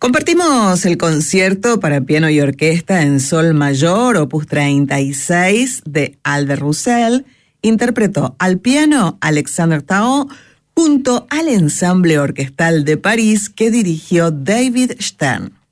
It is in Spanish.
Compartimos el concierto para piano y orquesta en sol mayor, opus 36, de Albert Roussel. Interpretó al piano Alexandre Thao junto al ensamble orquestal de París que dirigió David Stern.